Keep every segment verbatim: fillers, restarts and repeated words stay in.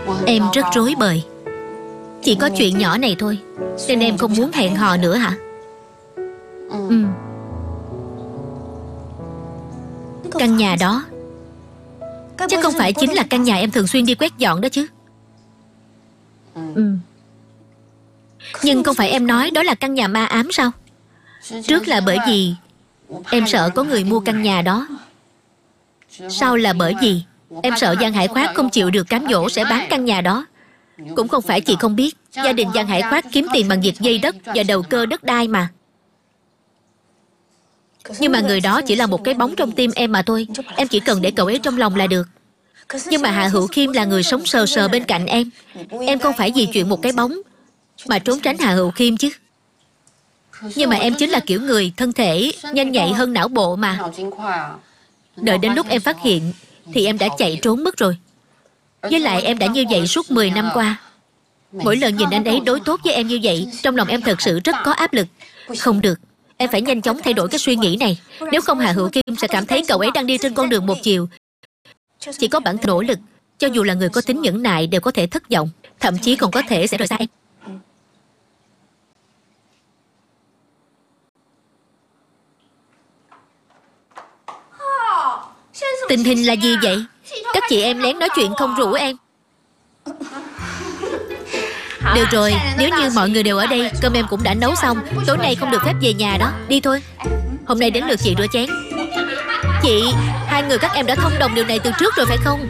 Em rất rối bời. Chỉ có chuyện nhỏ này thôi, nên em không muốn hẹn hò nữa hả? Ừ. Căn nhà đó chắc không phải chính là căn nhà em thường xuyên đi quét dọn đó chứ? Ừ. Nhưng không phải em nói đó là căn nhà ma ám sao? Trước là bởi vì em sợ có người mua căn nhà đó. Sau là bởi vì em sợ Giang Hải Khoát không chịu được cám dỗ sẽ bán căn nhà đó. Cũng không phải chị không biết, gia đình Giang Hải Khoát kiếm tiền bằng việc dây đất và đầu cơ đất đai mà. Nhưng mà người đó chỉ là một cái bóng trong tim em mà thôi. Em chỉ cần để cậu ấy trong lòng là được. Nhưng mà Hạ Hữu Khiêm là người sống sờ sờ bên cạnh em. Em không phải vì chuyện một cái bóng mà trốn tránh Hạ Hữu Khiêm chứ. Nhưng mà em chính là kiểu người thân thể nhanh nhạy hơn não bộ mà. Đợi đến lúc em phát hiện thì em đã chạy trốn mất rồi. Với lại em đã như vậy suốt mười năm qua. Mỗi lần nhìn anh ấy đối tốt với em như vậy, trong lòng em thật sự rất có áp lực. Không được, em phải nhanh chóng thay đổi cái suy nghĩ này. Nếu không Hạ Hữu Kim sẽ cảm thấy cậu ấy đang đi trên con đường một chiều. Chỉ có bản thân nỗ lực, cho dù là người có tính nhẫn nại đều có thể thất vọng, thậm chí còn có thể sẽ rời xa em. Tình hình là gì vậy? Các chị em lén nói chuyện không rủ em. Được rồi, nếu như mọi người đều ở đây, cơm em cũng đã nấu xong. Tối nay không được phép về nhà đó. Đi thôi. Hôm nay đến lượt chị rửa chén. Chị, hai người các em đã thông đồng điều này từ trước rồi phải không?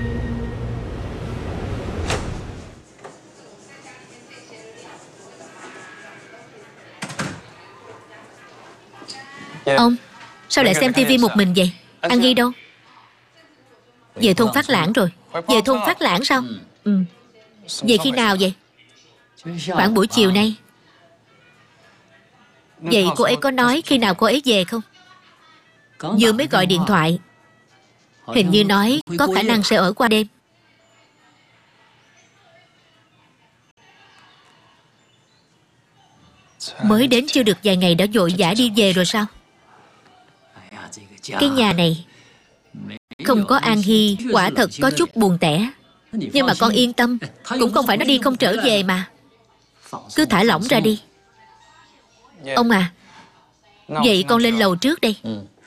Ông, sao lại xem tivi một mình vậy? Ăn Ghi đâu? Về thôn Phát Lãng rồi. Về thôn Phát Lãng sao? Ừ. Về khi nào vậy? Khoảng buổi chiều nay. Vậy cô ấy có nói khi nào cô ấy về không? Vừa mới gọi điện thoại, hình như nói có khả năng sẽ ở qua đêm. Mới đến chưa được vài ngày đã vội vã đi về rồi sao? Cái nhà này không có An Hy quả thật có chút buồn tẻ. Nhưng mà con yên tâm, cũng không phải nó đi không trở về mà. Cứ thả lỏng ra đi. Ông à, vậy con lên lầu trước đây.